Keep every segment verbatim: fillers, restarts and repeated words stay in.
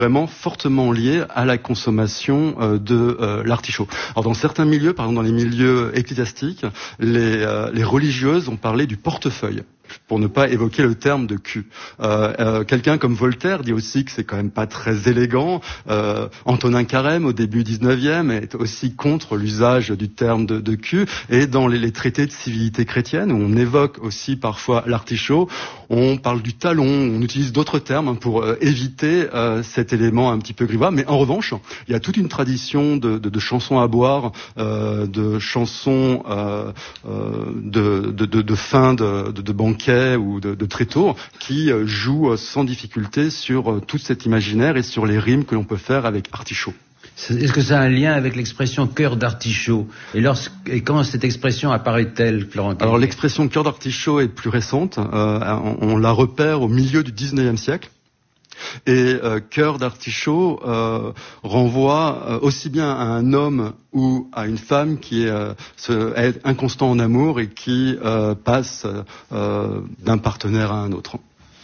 vraiment fortement lié à la consommation euh, de euh, l'artichaut. Alors dans certains milieux, par exemple dans les milieux ecclésiastiques, les, euh, les religieuses ont parlé du portefeuille, pour ne pas évoquer le terme de cul. Euh, euh, quelqu'un comme Voltaire dit aussi que c'est quand même pas très élégant. Euh, Antonin Carême, au début dix-neuvième, est aussi contre l'usage du terme de, de cul. Et dans les, les traités de civilité chrétienne, où on évoque aussi parfois l'artichaut, on parle du talon, on utilise d'autres termes pour euh, éviter euh, cet élément un petit peu grivois. Mais en revanche, il y a toute une tradition de, de, de chansons à boire, euh, de chansons euh, euh, de, de, de, de fin de, de, de banquet ou de, de tréteaux qui euh, jouent sans difficulté sur euh, tout cet imaginaire et sur les rimes que l'on peut faire avec artichaut. Est-ce que ça a un lien avec l'expression cœur d'artichaut? Et, lorsque, et comment cette expression apparaît-elle, Florent? Alors l'expression cœur d'artichaut est plus récente. Euh, on, on la repère au milieu du dix-neuvième siècle. Et euh, cœur d'artichaut euh, renvoie euh, aussi bien à un homme ou à une femme qui est, euh, se, est inconstant en amour et qui euh, passe euh, d'un partenaire à un autre.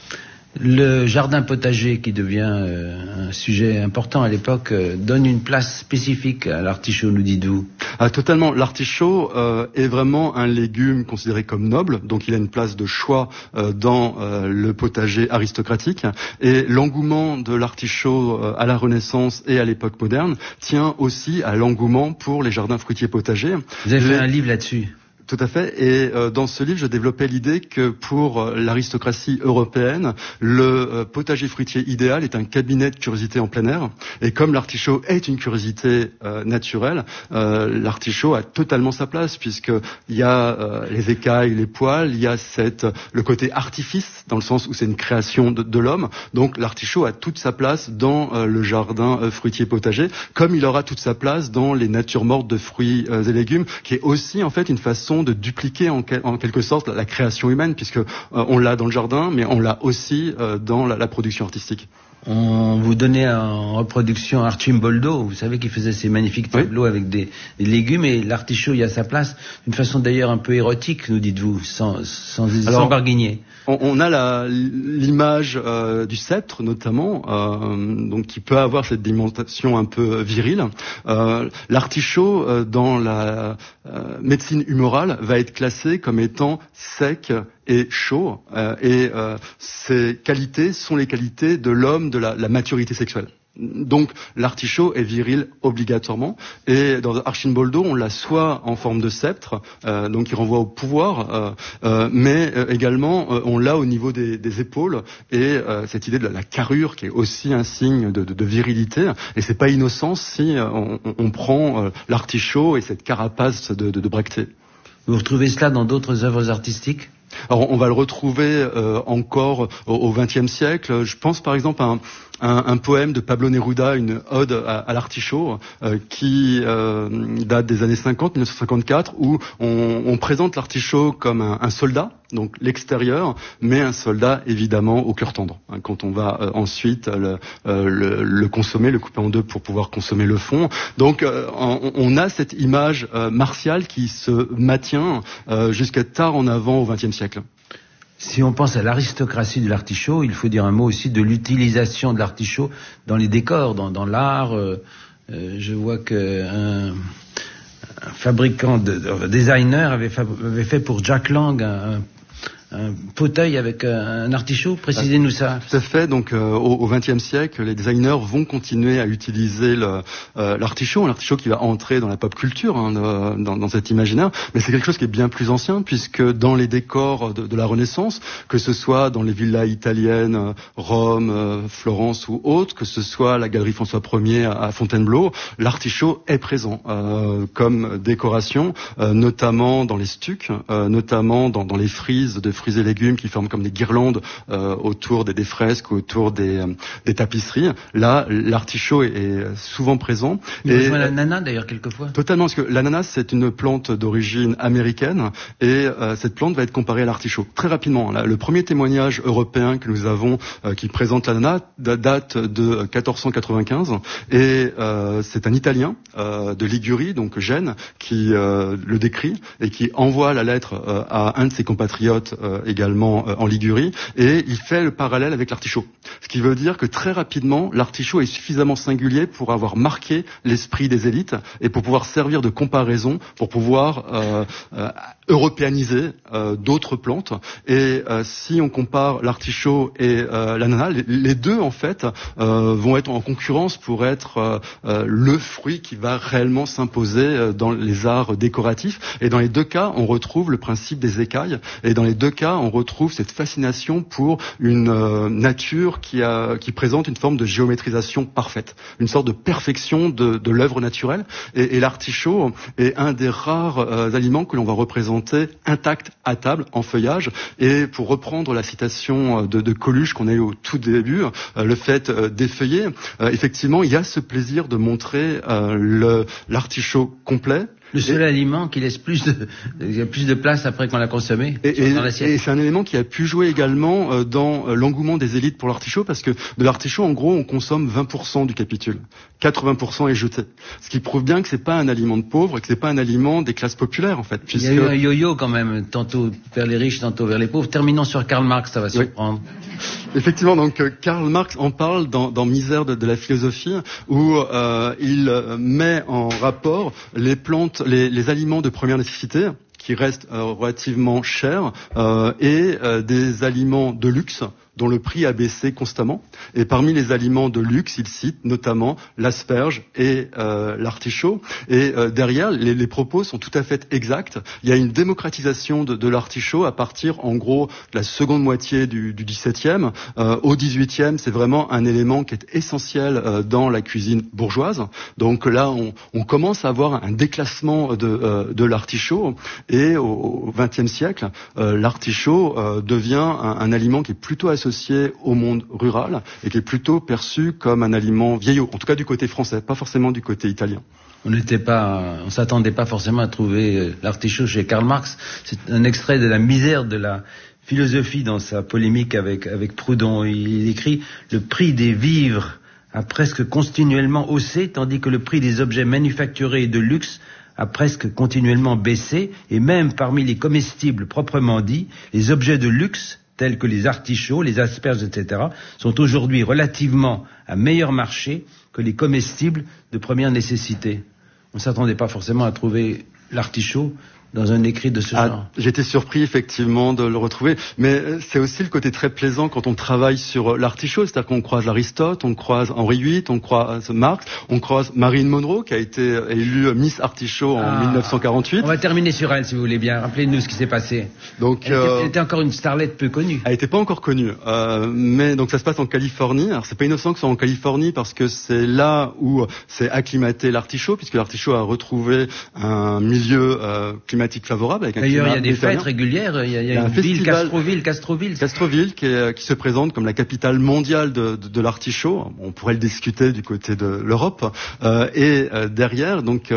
Le jardin potager, qui devient euh, un sujet important à l'époque, euh, donne une place spécifique à l'artichaut, nous dites-vous? Ah, totalement. L'artichaut euh, est vraiment un légume considéré comme noble, donc il a une place de choix euh, dans euh, le potager aristocratique. Et l'engouement de l'artichaut euh, à la Renaissance et à l'époque moderne tient aussi à l'engouement pour les jardins fruitiers potagers. Vous avez les... fait un livre là-dessus? Tout à fait. Et euh, dans ce livre, je développais l'idée que pour euh, l'aristocratie européenne, le euh, potager fruitier idéal est un cabinet de curiosité en plein air. Et comme l'artichaut est une curiosité euh, naturelle, euh, l'artichaut a totalement sa place, puisque il y a euh, les écailles, les poils, il y a cette le côté artifice dans le sens où c'est une création de, de l'homme. Donc l'artichaut a toute sa place dans euh, le jardin euh, fruitier potager, comme il aura toute sa place dans les natures mortes de fruits euh, et légumes, qui est aussi en fait une façon de dupliquer en, quel, en quelque sorte la, la création humaine, puisque euh, on l'a dans le jardin, mais on l'a aussi euh, dans la, la production artistique. On vous donnait en reproduction Arcimboldo, vous savez, qui faisait ces magnifiques tableaux oui. avec des, des légumes, et l'artichaut y a sa place, d'une façon d'ailleurs un peu érotique, nous dites-vous, sans, sans, Alors, sans barguigner. On, on a la, l'image euh, du sceptre notamment, euh, donc qui peut avoir cette dimension un peu virile. Euh, l'artichaut euh, dans la euh, médecine humorale va être classé comme étant sec et chaud, euh, et euh, ces qualités sont les qualités de l'homme de la, la maturité sexuelle. Donc l'artichaut est viril obligatoirement, et dans Arcimboldo on l'a soit en forme de sceptre, euh, donc qui renvoie au pouvoir, euh, euh, mais euh, également euh, on l'a au niveau des, des épaules, et euh, cette idée de la, la carrure qui est aussi un signe de, de, de virilité, et c'est pas innocent si euh, on, on prend euh, l'artichaut et cette carapace de, de, de bractée. Vous retrouvez cela dans d'autres œuvres artistiques? Alors on va le retrouver euh, encore au vingtième siècle. Je pense par exemple à un, un, un poème de Pablo Neruda, une ode à, à l'artichaut, euh, qui euh, date des années cinquante, mille neuf cent cinquante-quatre, où on, on présente l'artichaut comme un, un soldat, donc l'extérieur, mais un soldat évidemment au cœur tendre. Hein, quand on va euh, ensuite le, euh, le, le consommer, le couper en deux pour pouvoir consommer le fond. Donc euh, on, on a cette image euh, martiale qui se maintient euh, jusqu'à tard en avant au vingtième siècle. Si on pense à l'aristocratie de l'artichaut, il faut dire un mot aussi de l'utilisation de l'artichaut dans les décors, dans, dans l'art. Euh, euh, je vois qu'un un fabricant, de, de designer avait, avait fait pour Jack Lang un, un fauteuil avec un artichaut. Précisez-nous ça. Tout à fait. Donc euh, au vingtième siècle, les designers vont continuer à utiliser le, euh, l'artichaut, l'artichaut qui va entrer dans la pop culture, hein, de, dans, dans cet imaginaire. Mais c'est quelque chose qui est bien plus ancien, puisque dans les décors de, de la Renaissance, que ce soit dans les villas italiennes, Rome, euh, Florence ou autres, que ce soit la galerie François Ier à, à Fontainebleau, l'artichaut est présent euh, comme décoration, euh, notamment dans les stucs, euh, notamment dans, dans les frises de fruits et légumes qui forment comme des guirlandes euh, autour des, des fresques, autour des, euh, des tapisseries. Là, l'artichaut est, est souvent présent. Il et rejoint l'ananas d'ailleurs quelquefois. Totalement, parce que l'ananas c'est une plante d'origine américaine, et euh, cette plante va être comparée à l'artichaut très rapidement. Là, le premier témoignage européen que nous avons euh, qui présente l'ananas date de quatorze cent quatre-vingt-quinze, et euh, c'est un Italien euh, de Ligurie, donc Gênes, qui euh, le décrit et qui envoie la lettre euh, à un de ses compatriotes euh, également euh, en Ligurie, et il fait le parallèle avec l'artichaut. Ce qui veut dire que très rapidement, l'artichaut est suffisamment singulier pour avoir marqué l'esprit des élites et pour pouvoir servir de comparaison, pour pouvoir euh, euh, européaniser euh, d'autres plantes. Et euh, si on compare l'artichaut et euh, l'ananas, les, les deux en fait euh, vont être en concurrence pour être euh, euh, le fruit qui va réellement s'imposer euh, dans les arts décoratifs. Et dans les deux cas, on retrouve le principe des écailles. Et dans les deux cas, on retrouve cette fascination pour une euh, nature qui, a, qui présente une forme de géométrisation parfaite, une sorte de perfection de, de l'œuvre naturelle. Et, et l'artichaut est un des rares euh, aliments que l'on va représenter intact à table, en feuillage. Et pour reprendre la citation de, de Coluche qu'on a eu au tout début, euh, le fait euh, d'effeuiller, euh, effectivement, il y a ce plaisir de montrer euh, le, l'artichaut complet. Le seul et, aliment qui laisse plus de, il y a plus de place après qu'on l'a consommé. Et, et, et c'est un élément qui a pu jouer également euh, dans euh, l'engouement des élites pour l'artichaut, parce que de l'artichaut, en gros, on consomme vingt pour cent du capitule. quatre-vingts pour cent est jeté. Ce qui prouve bien que c'est pas un aliment de pauvres et que c'est pas un aliment des classes populaires, en fait. Puisque... Il y a eu un yo-yo quand même, tantôt vers les riches, tantôt vers les pauvres. Terminons sur Karl Marx, ça va surprendre. Oui. Effectivement, donc euh, Karl Marx en parle dans, dans Misère de, de la philosophie, où euh, il met en rapport les plantes, Les, les aliments de première nécessité, qui restent euh, relativement chers, euh, et euh, des aliments de luxe, dont le prix a baissé constamment. Et parmi les aliments de luxe, il cite notamment l'asperge et euh, l'artichaut. Et euh, derrière, les, les propos sont tout à fait exacts. Il y a une démocratisation de, de l'artichaut à partir, en gros, de la seconde moitié du, du dix-septième. Euh, au dix-huitième, c'est vraiment un élément qui est essentiel euh, dans la cuisine bourgeoise. Donc là, on, on commence à avoir un déclassement de, euh, de l'artichaut. Et au vingtième siècle, euh, l'artichaut euh, devient un, un aliment qui est plutôt associé associé au monde rural et qui est plutôt perçu comme un aliment vieillot, en tout cas du côté français, pas forcément du côté italien. On n'était pas, on s'attendait pas forcément à trouver l'artichaut chez Karl Marx. C'est un extrait de la misère de la philosophie dans sa polémique avec, avec Proudhon. Il écrit « Le prix des vivres a presque continuellement haussé, tandis que le prix des objets manufacturés et de luxe a presque continuellement baissé, et même parmi les comestibles proprement dits, les objets de luxe tels que les artichauts, les asperges, et cetera, sont aujourd'hui relativement à meilleur marché que les comestibles de première nécessité. On ne s'attendait pas forcément à trouver l'artichaut dans un écrit de ce ah, genre. J'étais surpris effectivement de le retrouver, mais c'est aussi le côté très plaisant quand on travaille sur l'artichaut, c'est-à-dire qu'on croise Aristote, on croise Henri huit, on croise Marx, on croise Marilyn Monroe qui a été élue Miss Artichaut en ah, mille neuf cent quarante-huit. On va terminer sur elle si vous voulez bien, rappelez-nous ce qui s'est passé. Donc, elle, euh, était, elle était encore une starlette peu connue. Elle n'était pas encore connue, euh, mais donc ça se passe en Californie. Alors c'est pas innocent que ce soit en Californie parce que c'est là où s'est acclimaté l'artichaut, puisque l'artichaut a retrouvé un milieu euh, climatique favorable avec un D'ailleurs, il y a des italien. fêtes régulières. Il y a, il y a, il y a une ville, Castroville, Castroville. Castroville, qui, est, qui se présente comme la capitale mondiale de, de, de l'artichaut. On pourrait le discuter du côté de l'Europe. Euh, et euh, derrière, donc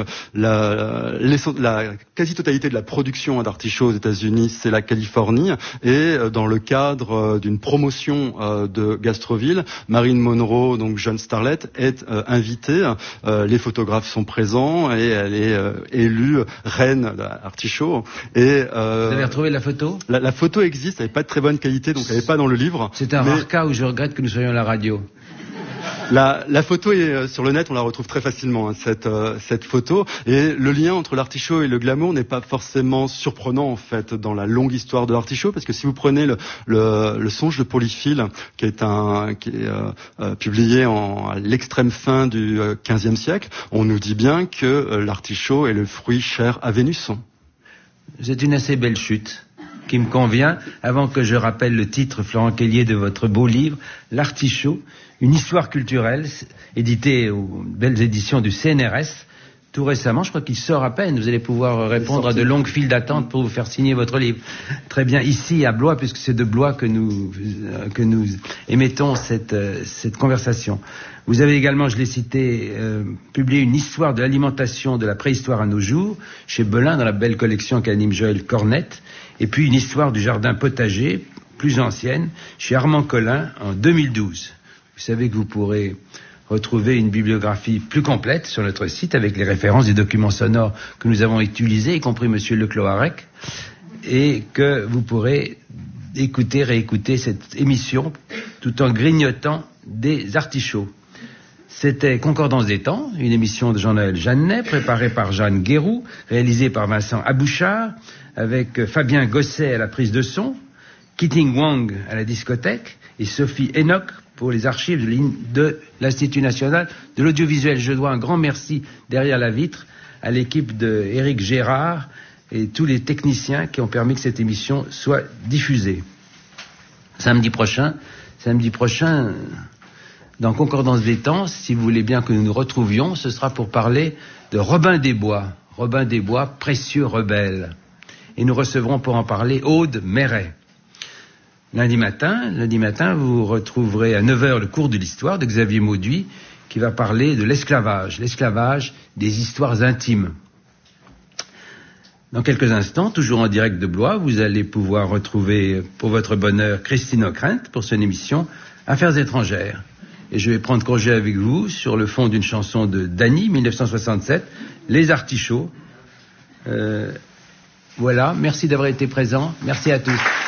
la, la, la quasi-totalité de la production d'artichaut aux États-Unis, c'est la Californie. Et euh, dans le cadre d'une promotion euh, de Castroville, Marilyn Monroe, donc jeune starlette, est euh, invitée. Euh, les photographes sont présents et elle est euh, élue reine de l'artichaut. Et euh, vous avez retrouvé la photo ? la, la photo existe, elle n'est pas de très bonne qualité, donc elle n'est pas dans le livre. C'est un mais... rare cas où je regrette que nous soyons à la radio. La, la photo est sur le net, on la retrouve très facilement, hein, cette, euh, cette photo. Et le lien entre l'artichaut et le glamour n'est pas forcément surprenant, en fait, dans la longue histoire de l'artichaut, parce que si vous prenez le, le, le Songe de Polyphile, qui est, un, qui est euh, euh, publié en, à l'extrême fin du euh, quinzième siècle, on nous dit bien que euh, l'artichaut est le fruit cher à Vénus. C'est une assez belle chute qui me convient, avant que je rappelle le titre, Florent Kellier, de votre beau livre, L'artichaut, une histoire culturelle, édité aux belles éditions du C N R S, tout récemment. Je crois qu'il sort à peine. Vous allez pouvoir répondre à de longues files d'attente pour vous faire signer votre livre. Très bien. Ici, à Blois, puisque c'est de Blois que nous, que nous émettons cette, cette conversation. Vous avez également, je l'ai cité, euh, publié une histoire de l'alimentation de la préhistoire à nos jours, chez Belin, dans la belle collection qu'anime Joël Cornette. Et puis une histoire du jardin potager, plus ancienne, chez Armand Collin, en deux mille douze. Vous savez que vous pourrez retrouver une bibliographie plus complète sur notre site avec les références des documents sonores que nous avons utilisés, y compris Monsieur Lecloarec. et que vous pourrez écouter, réécouter cette émission tout en grignotant des artichauts. C'était Concordance des temps, une émission de Jean-Noël Jeannet, préparée par Jeanne Guéroux, réalisée par Vincent Abouchard, avec Fabien Gosset à la prise de son, Keating Wang à la discothèque et Sophie Enoch pour les archives de l'Institut national de l'audiovisuel. Je dois un grand merci derrière la vitre à l'équipe de Éric Gérard et tous les techniciens qui ont permis que cette émission soit diffusée. Samedi prochain, samedi prochain, dans Concordance des temps, si vous voulez bien que nous nous retrouvions, ce sera pour parler de Robin des Bois. Robin des Bois, précieux rebelle. Et nous recevrons pour en parler Aude Méret. Lundi matin, lundi matin, vous retrouverez à neuf heures le cours de l'histoire de Xavier Mauduit, qui va parler de l'esclavage, l'esclavage des histoires intimes. Dans quelques instants, toujours en direct de Blois, vous allez pouvoir retrouver pour votre bonheur Christine Ockrent pour son émission Affaires étrangères. Et je vais prendre congé avec vous sur le fond d'une chanson de Dany, mille neuf cent soixante-sept, Les Artichauts. Euh, voilà, merci d'avoir été présents. Merci à tous.